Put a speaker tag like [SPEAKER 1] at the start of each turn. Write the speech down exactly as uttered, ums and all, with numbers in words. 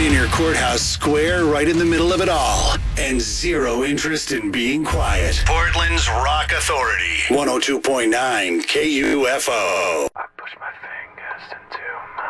[SPEAKER 1] Pioneer Courthouse square right in the middle of it all. And zero interest in being quiet. Portland's Rock Authority. one oh two point nine K U F O.